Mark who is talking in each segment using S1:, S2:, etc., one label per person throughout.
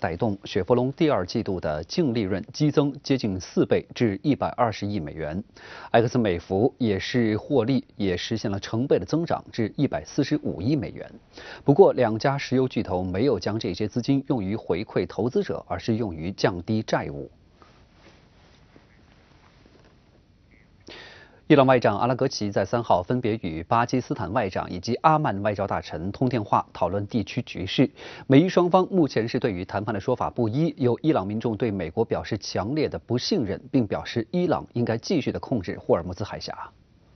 S1: 带动，雪佛龙第二季度的净利润激增接近4倍至120亿美元。埃克森美孚也是获利也实现了成倍的增长至145亿美元。不过，两家石油巨头没有将这些资金用于回馈投资者，而是用于降低债务。伊朗外长阿拉格齐在3号分别与巴基斯坦外长以及阿曼外交大臣通电话，讨论地区局势。美伊双方目前是对于谈判的说法不一，有伊朗民众对美国表示强烈的不信任，并表示伊朗应该继续的控制霍尔木兹海峡。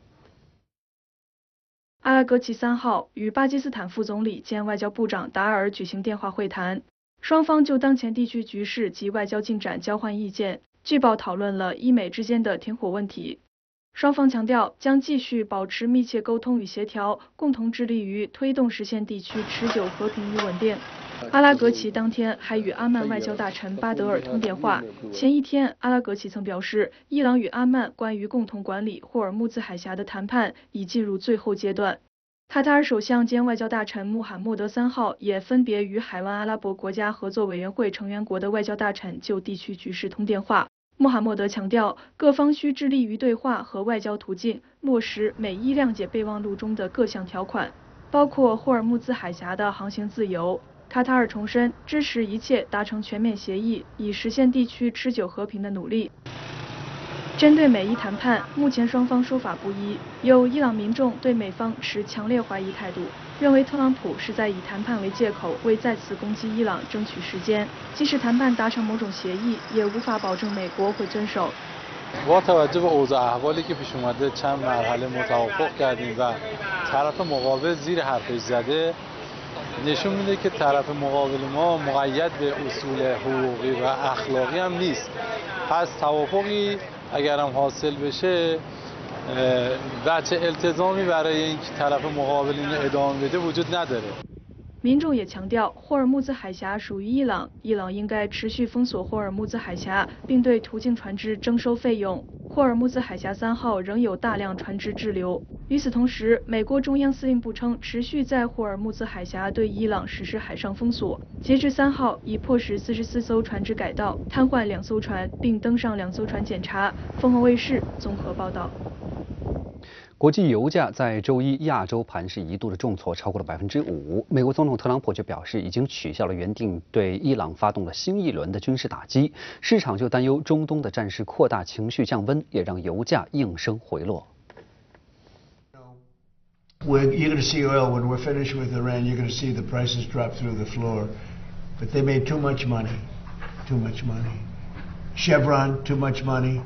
S2: 阿拉格齐3号与巴基斯坦副总理兼外交部长达尔举行电话会谈，双方就当前地区局势及外交进展交换意见。据报讨论了伊美之间的停火问题。双方强调将继续保持密切沟通与协调，共同致力于推动实现地区持久和平与稳定。阿拉格齐当天还与阿曼外交大臣巴德尔通电话。前一天，阿拉格齐曾表示，伊朗与阿曼关于共同管理霍尔木兹海峡的谈判已进入最后阶段。卡塔尔首相兼外交大臣穆罕默德3号也分别与海湾阿拉伯国家合作委员会成员国的外交大臣就地区局势通电话。穆罕默德强调，各方需致力于对话和外交途径，落实美伊谅解备忘录中的各项条款，包括霍尔木兹海峡的航行自由。卡塔尔重申支持一切达成全面协议，以实现地区持久和平的努力。针对美伊谈判，目前双方说法不一，有伊朗民众对美方持强烈怀疑态度，认为特朗普是在以谈判为借口，为再次攻击伊朗争取时间。即使谈判达成某种协议，也无法保证美国会遵守。
S3: با توجه به اوضاع احوالی که پیش اومده چند مرحله متوافق کردیم و طرف مقابل زیر حرفش زده نشون میده که طرف مقابل ما مقید به اصول حقوقی و اخلاقی هم نیست. پس توافقی اگر هم حاصل بشه بچه التزامی برای اینکه طرف مقابل اینو ادامه بده وجود نداره.
S2: 民众也强调，霍尔木兹海峡属于伊朗，伊朗应该持续封锁霍尔木兹海峡，并对途径船只征收费用。霍尔木兹海峡3号仍有大量船只滞留。与此同时，美国中央司令部称，持续在霍尔木兹海峡对伊朗实施海上封锁。截至3号，已迫使44艘船只改道，瘫痪2艘船，并登上2艘船检查。凤凰卫视综合报道。
S1: 国际油价在周一亚洲盘是一度的重挫，超过了5%。美国总统特朗普就表示，已经取消了原定对伊朗发动了新一轮的军事打击。市场就担忧中东的战事扩大，情绪降温，也让油价应声回落。
S4: You're going to see oil when we're finished with Iran. You're going to see the prices drop through the floor. But they made too much money. Too much money. Chevron, too much money.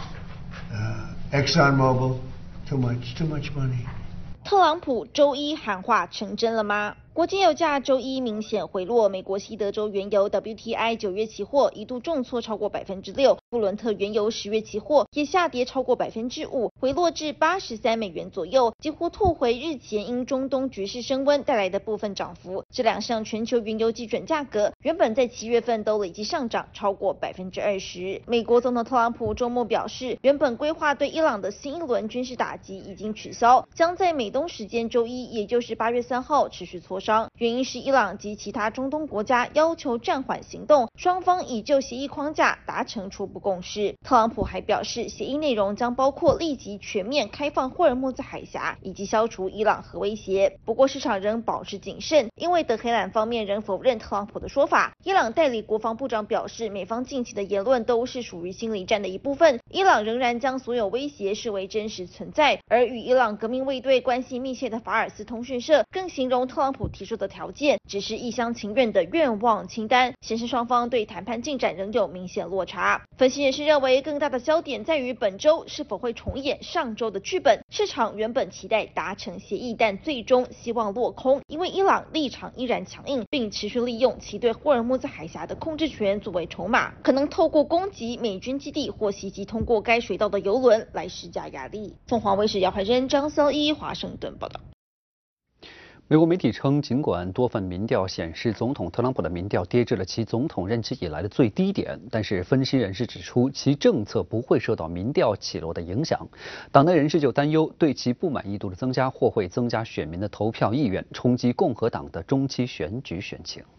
S4: ExxonMobil.Too much money.
S5: 特朗普周一喊话成真了吗？国际油价周一明显回落，美国西德州原油 WTI 9月期货一度重挫超过6%，布伦特原油10月期货也下跌超过5%，回落至83美元左右，几乎吐回日前因中东局势升温带来的部分涨幅。这两项全球原油基准价格原本在7月份都累计上涨超过20%。美国总统特朗普周末表示，原本规划对伊朗的新一轮军事打击已经取消，将在美东时间周一，也就是8月3号持续磋商。原因是伊朗及其他中东国家要求暂缓行动，双方已就协议框架达成初步共识。特朗普还表示，协议内容将包括立即全面开放霍尔木兹海峡以及消除伊朗核威胁。不过市场仍保持谨慎，因为德黑兰方面仍否认特朗普的说法。伊朗代理国防部长表示，美方近期的言论都是属于心理战的一部分，伊朗仍然将所有威胁视为真实存在。而与伊朗革命卫队关系密切的法尔斯通讯社更形容特朗普提出的条件只是一厢情愿的愿望清单，显示双方对谈判进展仍有明显落差。分析人士认为，更大的焦点在于本周是否会重演上周的剧本。市场原本期待达成协议，但最终希望落空，因为伊朗立场依然强硬，并持续利用其对霍尔木兹海峡的控制权作为筹码，可能透过攻击美军基地或袭击通过该水道的油轮来施加压力。凤凰卫视姚怀珍、张潇一华盛顿报道。
S1: 美国媒体称，尽管多份民调显示总统特朗普的民调跌至了其总统任期以来的最低点，但是分析人士指出，其政策不会受到民调起落的影响。党内人士就担忧，对其不满意度的增加或会增加选民的投票意愿，冲击共和党的中期选举选情。